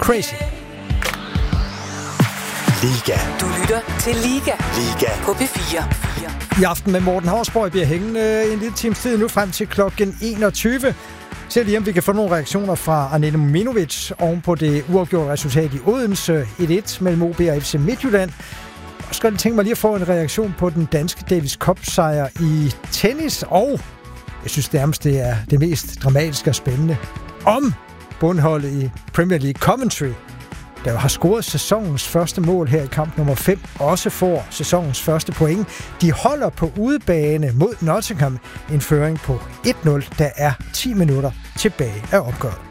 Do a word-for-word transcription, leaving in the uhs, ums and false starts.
Crazy. Liga. Du lytter til Liga. Liga. På P fire. I aften med Morten Hausborg bliver hængende en lille times tid nu frem til klokken enogtyve. Se lige om vi kan få nogle reaktioner fra Anette Mominovic oven på det uafgjorte resultat i Odense et et mellem O B og F C Midtjylland. Og så skal jeg tænke mig lige at få en reaktion på den danske Davis Cup-sejr i tennis. Og jeg synes nærmest, det er det mest dramatiske og spændende om bundholdet i Premier League Coventry, der har scoret sæsonens første mål her i kamp nummer fem, også får sæsonens første point. De holder på udebane mod Nottingham en føring på et nul. Der er ti minutter tilbage af opgøret.